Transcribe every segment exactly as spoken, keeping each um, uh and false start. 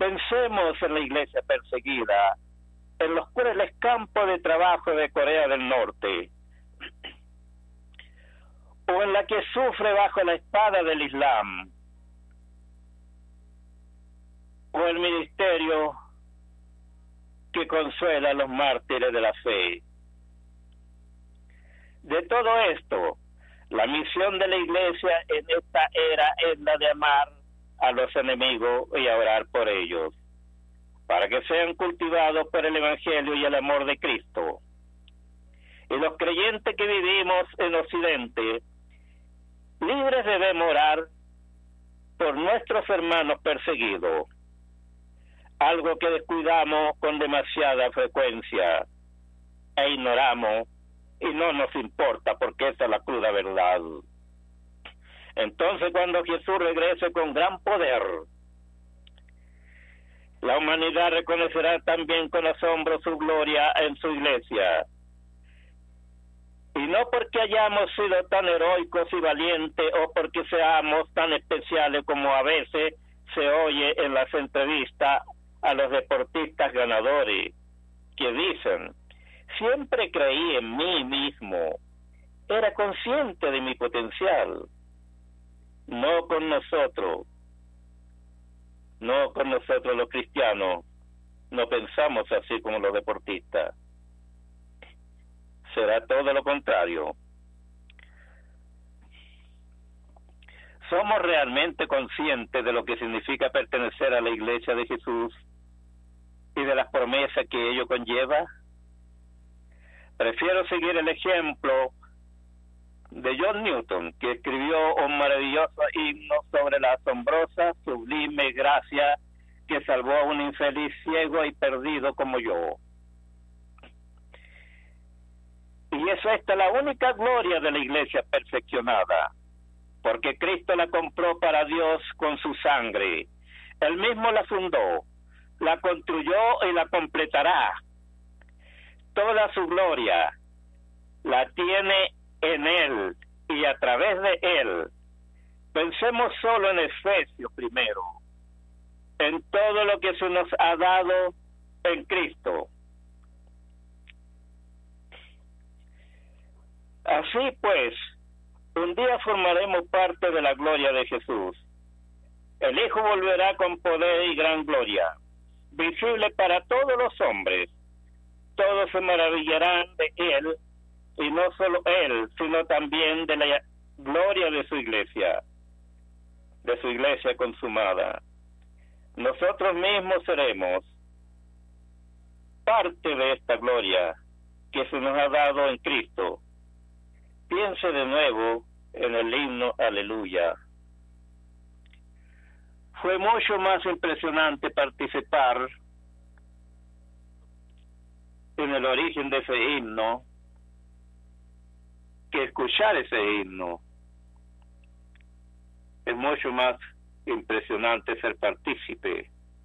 Pensemos en la iglesia perseguida, en los crueles campos de trabajo de Corea del Norte, o en la que sufre bajo la espada del Islam, o el ministerio que consuela a los mártires de la fe. De todo esto, la misión de la iglesia en esta era es la de amar a los enemigos y a orar por ellos, para que sean cultivados por el Evangelio y el amor de Cristo. Y los creyentes que vivimos en Occidente, libres debemos orar por nuestros hermanos perseguidos, algo que descuidamos con demasiada frecuencia e ignoramos y no nos importa porque esa es la cruda verdad. Entonces, cuando Jesús regrese con gran poder, la humanidad reconocerá también con asombro su gloria en su iglesia. Y no porque hayamos sido tan heroicos y valientes o porque seamos tan especiales como a veces se oye en las entrevistas a los deportistas ganadores, que dicen: siempre creí en mí mismo, era consciente de mi potencial. No con nosotros, no con nosotros los cristianos, no pensamos así como los deportistas. Será todo lo contrario. ¿Somos realmente conscientes de lo que significa pertenecer a la iglesia de Jesús y de las promesas que ello conlleva? Prefiero seguir el ejemplo de John Newton, que escribió un maravilloso himno sobre la asombrosa, sublime gracia que salvó a un infeliz ciego y perdido como yo. Y es esta la única gloria de la iglesia perfeccionada, porque Cristo la compró para Dios con su sangre. Él mismo la fundó, la construyó y la completará. Toda su gloria la tiene en Él y a través de Él. Pensemos solo en Efesios primero, en todo lo que se nos ha dado en Cristo. Así pues, un día formaremos parte de la gloria de Jesús. El Hijo volverá con poder y gran gloria, visible para todos los hombres. Todos se maravillarán de Él, y no solo Él, sino también de la gloria de su iglesia, de su iglesia consumada. Nosotros mismos seremos parte de esta gloria que se nos ha dado en Cristo. Piense de nuevo en el himno Aleluya. Fue mucho más impresionante participar en el origen de ese himno que escuchar ese himno. Es mucho más impresionante ser partícipe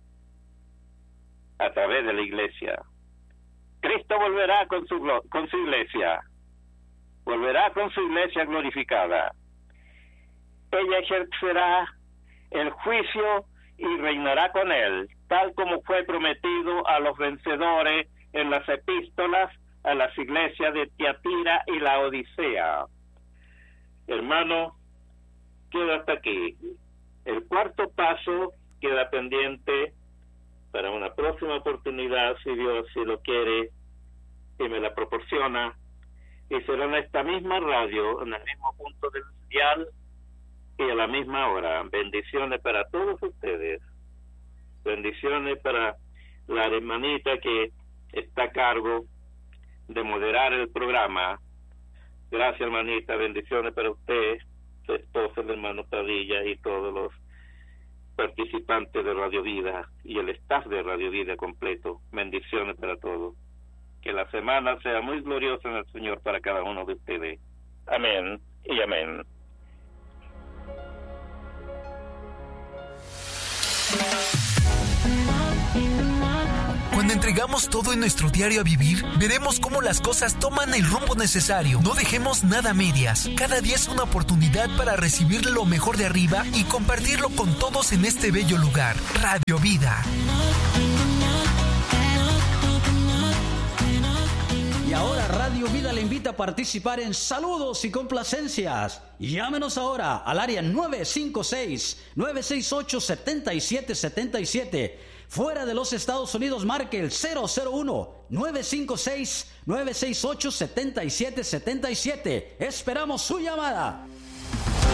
a través de la iglesia. Cristo volverá con su, con su iglesia. Volverá con su iglesia glorificada. Ella ejercerá el juicio y reinará con él, tal como fue prometido a los vencedores en las epístolas a las iglesias de Tiatira y la Odisea. Hermano, queda hasta aquí. El cuarto paso queda pendiente para una próxima oportunidad, si Dios si lo quiere y me la proporciona, y será en esta misma radio, en el mismo punto del dial y a la misma hora. Bendiciones para todos ustedes. Bendiciones para la hermanita que está a cargo de moderar el programa. Gracias, hermanita. Bendiciones para usted, su esposo, el hermano Padilla, y todos los participantes de Radio Vida y el staff de Radio Vida completo. Bendiciones para todos. Que la semana sea muy gloriosa en el Señor para cada uno de ustedes. Amén y amén. Cuando entregamos todo en nuestro diario a vivir, veremos cómo las cosas toman el rumbo necesario. No dejemos nada a medias. Cada día es una oportunidad para recibir lo mejor de arriba y compartirlo con todos en este bello lugar. Radio Vida. Y ahora Radio Vida le invita a participar en saludos y complacencias. Llámenos ahora al área nueve cinco seis, nueve seis ocho, siete siete siete siete. Fuera de los Estados Unidos, marque el cero cero uno, nueve cinco seis, nueve seis ocho, siete siete siete siete. Esperamos su llamada.